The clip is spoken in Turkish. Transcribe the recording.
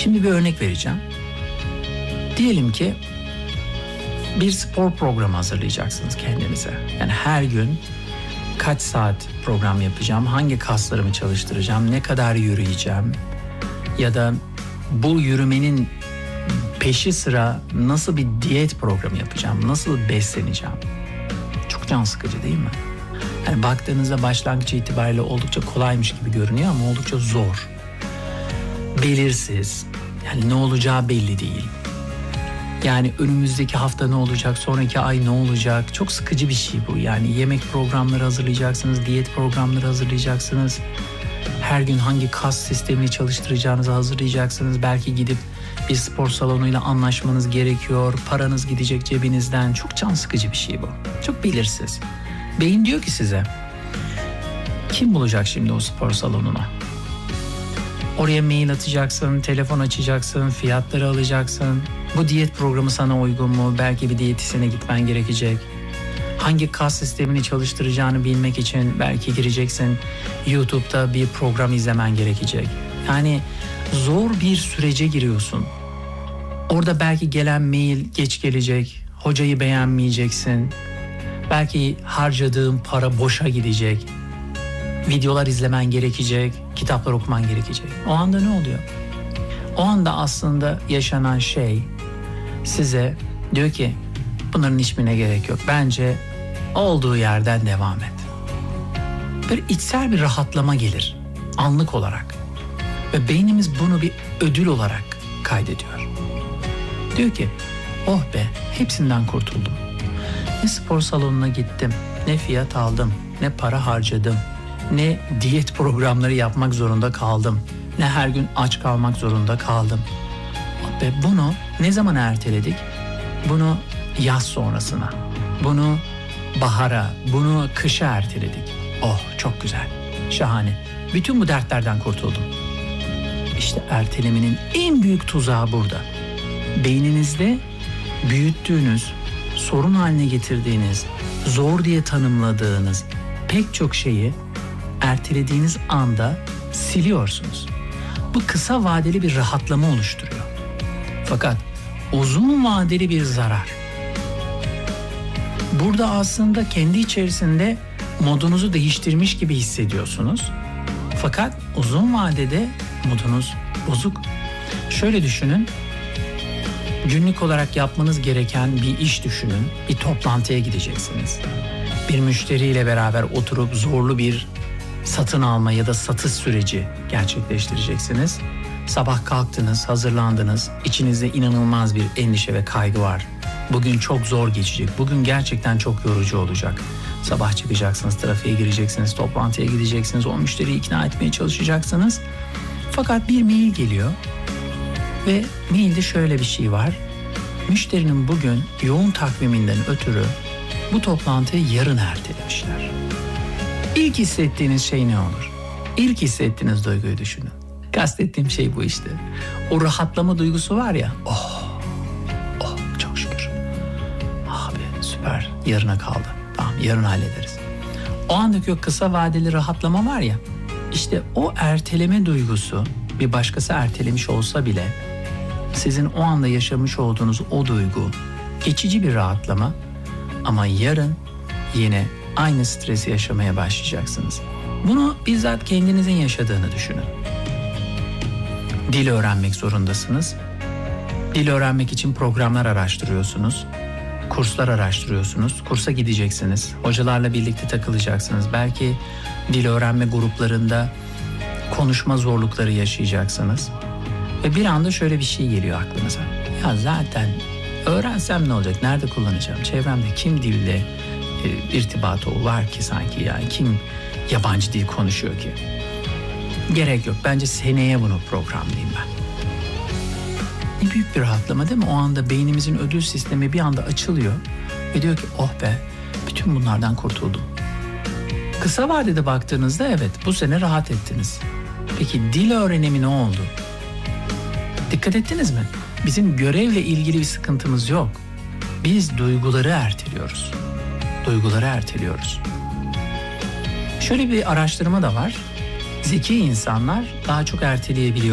Şimdi bir örnek vereceğim. Diyelim ki bir spor programı hazırlayacaksınız kendinize. Yani her gün kaç saat program yapacağım, hangi kaslarımı çalıştıracağım, ne kadar yürüyeceğim ya da bu yürümenin peşi sıra nasıl bir diyet programı yapacağım, nasıl besleneceğim. Çok can sıkıcı değil mi? Yani baktığınızda başlangıç itibariyle oldukça kolaymış gibi görünüyor ama oldukça zor. Belirsiz, yani ne olacağı belli değil. Yani önümüzdeki hafta ne olacak, sonraki ay ne olacak? Çok sıkıcı bir şey bu. Yani yemek programları hazırlayacaksınız, diyet programları hazırlayacaksınız. Her gün hangi kas sistemini çalıştıracağınızı hazırlayacaksınız. Belki gidip bir spor salonuyla anlaşmanız gerekiyor. Paranız gidecek cebinizden. Çok can sıkıcı bir şey bu. Çok belirsiz. Beyin diyor ki size, kim bulacak şimdi o spor salonunu? Oraya mail atacaksın, telefon açacaksın, fiyatları alacaksın. Bu diyet programı sana uygun mu? Belki bir diyetisyene gitmen gerekecek. Hangi kas sistemini çalıştıracağını bilmek için belki gireceksin. YouTube'da bir program izlemen gerekecek. Yani zor bir sürece giriyorsun. Orada belki gelen mail geç gelecek. Hocayı beğenmeyeceksin. Belki harcadığın para boşa gidecek. Videolar izlemen gerekecek. Kitaplar okuman gerekecek. O anda ne oluyor? O anda aslında yaşanan şey size diyor ki bunların hiçbirine gerek yok. Bence olduğu yerden devam et. Böyle içsel bir rahatlama gelir anlık olarak. Ve beynimiz bunu bir ödül olarak kaydediyor. Diyor ki oh be, hepsinden kurtuldum. Ne spor salonuna gittim, ne fiyat aldım, ne para harcadım, ne diyet programları yapmak zorunda kaldım, ne her gün aç kalmak zorunda kaldım. Ve bunu ne zaman erteledik? Bunu yaz sonrasına, bunu bahara, bunu kışa erteledik. Oh çok güzel, şahane. Bütün bu dertlerden kurtuldum. İşte ertelemenin en büyük tuzağı burada. Beyninizde büyüttüğünüz, sorun haline getirdiğiniz, zor diye tanımladığınız pek çok şeyi ertelediğiniz anda siliyorsunuz. Bu kısa vadeli bir rahatlama oluşturuyor. Fakat uzun vadeli bir zarar. Burada aslında kendi içerisinde modunuzu değiştirmiş gibi hissediyorsunuz. Fakat uzun vadede modunuz bozuk. Şöyle düşünün. Günlük olarak yapmanız gereken bir iş düşünün. Bir toplantıya gideceksiniz. Bir müşteriyle beraber oturup zorlu bir satın alma ya da satış süreci gerçekleştireceksiniz. Sabah kalktınız, hazırlandınız. İçinizde inanılmaz bir endişe ve kaygı var. Bugün çok zor geçecek. Bugün gerçekten çok yorucu olacak. Sabah çıkacaksınız, trafiğe gireceksiniz, toplantıya gideceksiniz. O müşteriyi ikna etmeye çalışacaksınız. Fakat bir mail geliyor ve mailde şöyle bir şey var. Müşterinin bugün yoğun takviminden ötürü bu toplantıyı yarın ertelemişler. İlk hissettiğiniz şey ne olur? İlk hissettiğiniz duyguyu düşünün. Kastettiğim şey bu işte. O rahatlama duygusu var ya. Oh çok şükür. Abi süper, yarına kaldı. Tamam, yarın hallederiz. O andaki o kısa vadeli rahatlama var ya. İşte o erteleme duygusu bir başkası ertelemiş olsa bile sizin o anda yaşamış olduğunuz o duygu geçici bir rahatlama ama yarın yine aynı stresi yaşamaya başlayacaksınız. Bunu bizzat kendinizin yaşadığını düşünün. Dil öğrenmek zorundasınız. Dil öğrenmek için programlar araştırıyorsunuz. Kurslar araştırıyorsunuz. Kursa gideceksiniz. Hocalarla birlikte takılacaksınız. Belki dil öğrenme gruplarında konuşma zorlukları yaşayacaksınız. Ve bir anda şöyle bir şey geliyor aklınıza. Ya zaten öğrensem ne olacak? Nerede kullanacağım? Çevremde kim dille irtibatı var ki sanki, yani kim yabancı dil konuşuyor ki? Gerek yok. Bence seneye bunu programlayayım ben. Ne büyük bir rahatlama değil mi? O anda beynimizin ödül sistemi bir anda açılıyor ve diyor ki oh be, bütün bunlardan kurtuldum. Kısa vadede baktığınızda evet, bu sene rahat ettiniz. Peki dil öğrenimi ne oldu? Dikkat ettiniz mi? Bizim görevle ilgili bir sıkıntımız yok. Biz duyguları erteliyoruz. Duyguları erteliyoruz. Şöyle bir araştırma da var. Zeki insanlar daha çok erteleyebiliyor.